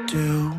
do.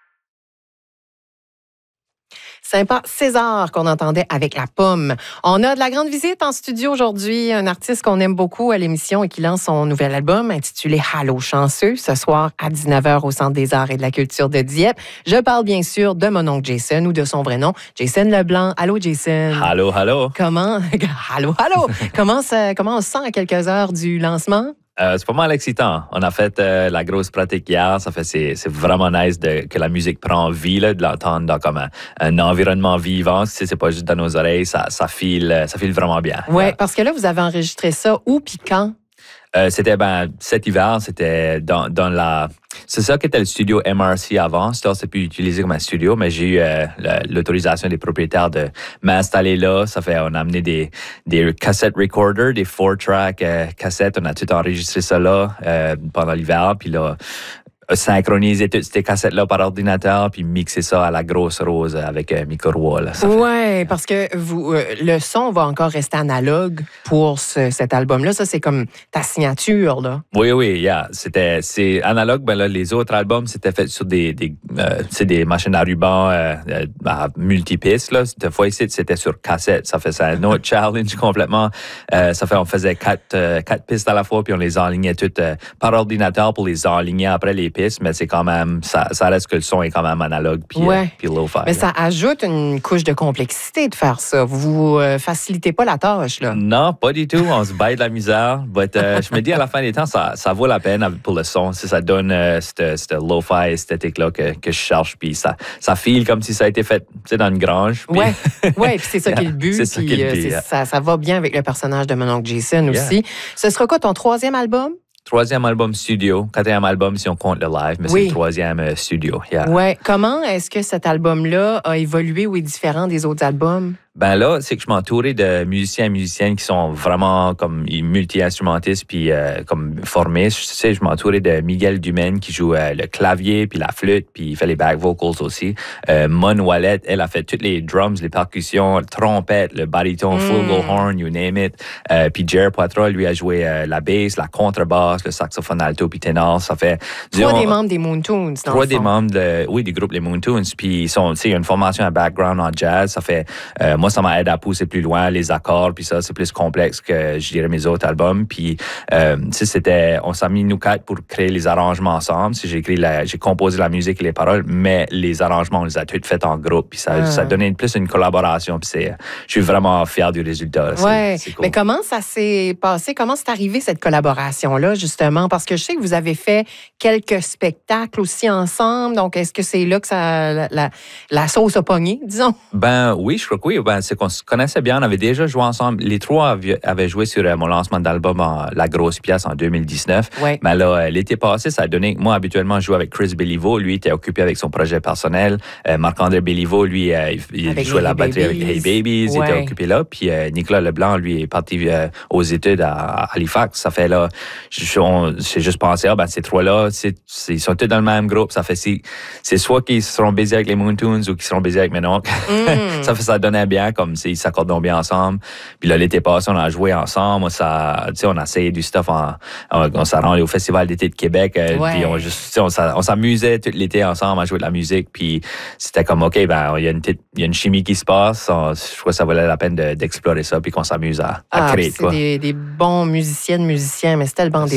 Sympa César qu'on entendait avec La Pomme. On a de la grande visite en studio aujourd'hui, un artiste qu'on aime beaucoup à l'émission et qui lance son nouvel album intitulé Allô chanceux, ce soir à 19h au Centre des Arts et de la Culture de Dieppe. Je parle bien sûr de mon oncle Jason ou de son vrai nom, Jason Leblanc. Allô Jason. Allô, allô. Comment? Allô, allô. Comment on se sent à quelques heures du lancement? C'est pas mal excitant. On a fait la grosse pratique hier. C'est vraiment nice que la musique prend vie, là, de l'entendre dans comme un environnement vivant. C'est pas juste dans nos oreilles. Ça file vraiment bien. Oui, parce que là, vous avez enregistré ça où puis quand? C'était cet hiver, c'était dans la... C'est ça qui était le studio MRC avant. C'est plus utilisé comme un studio, mais j'ai eu l'autorisation des propriétaires de m'installer là. On a amené des cassette recorders, des 4-track cassettes. On a tout enregistré ça là pendant l'hiver. Puis là, synchroniser toutes ces cassettes-là par ordinateur, puis mixer ça à la grosse rose avec un micro. Oui, parce que le son va encore rester analogue pour cet album-là. Ça, c'est comme ta signature, là. Oui, yeah. C'est analogue. Ben là, les autres albums, c'était fait sur des machines à ruban à multipistes, là. Cette fois ici, c'était sur cassette. Ça fait un autre challenge complètement. On faisait quatre pistes à la fois, puis on les enlignait toutes par ordinateur pour les enligner après les pistes, mais c'est quand même, ça reste que le son est quand même analogue puis lo-fi. Mais ça ajoute une couche de complexité de faire ça. Vous facilitez pas la tâche, là. Non, pas du tout. On se baille de la misère. Je me dis, à la fin des temps, ça vaut la peine pour le son. Si ça donne cette lo-fi esthétique-là que je cherche, puis ça file comme si ça a été fait dans une grange. Oui, puis c'est ça qui est le but. C'est ça qui est le but. Ça va bien avec le personnage de mon oncle Jason aussi. Ce sera quoi ton troisième album? Troisième album studio, quatrième album si on compte le live, mais c'est le troisième studio. Yeah. Ouais. Comment est-ce que cet album-là a évolué ou est différent des autres albums? Ben là, c'est que je m'entourais de musiciens et musiciennes qui sont vraiment comme multi-instrumentistes puis comme formés. Je m'entourais de Miguel Dumaine qui joue le clavier puis la flûte puis il fait les back vocals aussi. Mon Wallet, elle a fait toutes les drums, les percussions, le trompette, le baryton, flugelhorn, you name it. Puis Jer Poitras, lui, a joué la bass, la contrebasse, le saxophone alto puis ténor. Ça fait... Trois des membres des Moontoons, Trois des membres du groupe Les Moontoons. Puis ils ont une formation, un background en jazz. Ça fait... moi, ça m'a aidé à pousser plus loin les accords, puis ça, c'est plus complexe que, je dirais, mes autres albums. Puis, on s'est mis, nous quatre, pour créer les arrangements ensemble. J'ai composé la musique et les paroles, mais les arrangements, on les a tous faits en groupe. Puis ça donnait plus une collaboration. Puis je suis vraiment fier du résultat. Oui, c'est cool. Mais comment ça s'est passé? Comment c'est arrivé, cette collaboration-là, justement? Parce que je sais que vous avez fait quelques spectacles aussi ensemble. Donc, est-ce que c'est là que la sauce a pogné, disons? Ben oui, je crois que oui. C'est qu'on se connaissait bien, on avait déjà joué ensemble. Les trois avaient joué sur mon lancement d'album La Grosse Pièce en 2019. Ouais. Mais là, l'été passé, ça a donné que moi, habituellement, je jouais avec Chris Béliveau. Lui, il était occupé avec son projet personnel. Marc-André Béliveau, lui, il jouait la batterie avec Hey Babies. Il était occupé là. Puis Nicolas Leblanc, lui, est parti aux études à Halifax. Ça fait là, j'ai juste pensé, ces trois-là, ils sont tous dans le même groupe. Ça fait c'est soit qu'ils seront busy avec les Moontoons ou qu'ils seront busy avec mes oncles. Ça donnait bien, comme ils s'accordent bien ensemble. Puis là, l'été passé, on a joué ensemble. On a essayé du stuff. On s'est rendu au Festival d'été de Québec. Puis on s'amusait tout l'été ensemble à jouer de la musique. Puis c'était comme, OK, il y a une chimie qui se passe. Je crois que ça valait la peine d'explorer ça puis qu'on s'amuse à créer. C'est des bons musiciennes, musiciens, mais c'est tellement des